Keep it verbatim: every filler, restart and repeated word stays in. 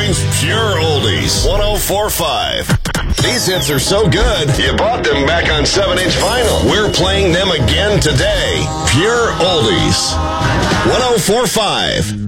Springs Pure Oldies, one oh four point five. These hits are so good, you bought them back on seven inch vinyl. We're playing them again today. Pure Oldies, one oh four point five.